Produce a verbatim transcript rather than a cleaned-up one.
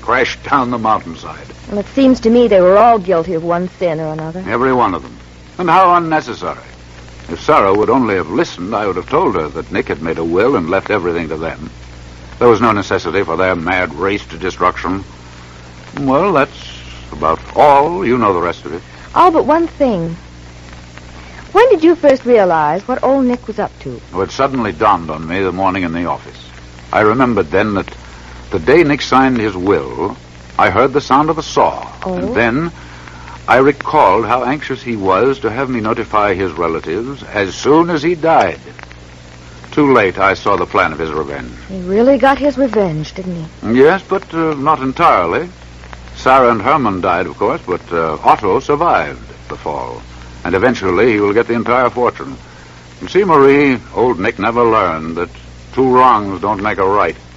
crashed down the mountainside. Well, it seems to me they were all guilty of one sin or another. Every one of them. And how unnecessary. If Sarah would only have listened, I would have told her that Nick had made a will and left everything to them. There was no necessity for their mad race to destruction. Well, that's about all. You know the rest of it. All but one thing. When did you first realize what old Nick was up to? Oh, it suddenly dawned on me the morning in the office. I remembered then that the day Nick signed his will, I heard the sound of a saw. Oh? And then I recalled how anxious he was to have me notify his relatives as soon as he died. Too late, I saw the plan of his revenge. He really got his revenge, didn't he? Yes, but uh, not entirely. Sarah and Herman died, of course, but uh, Otto survived the fall. And eventually he will get the entire fortune. You see, Marie, old Nick never learned that two wrongs don't make a right.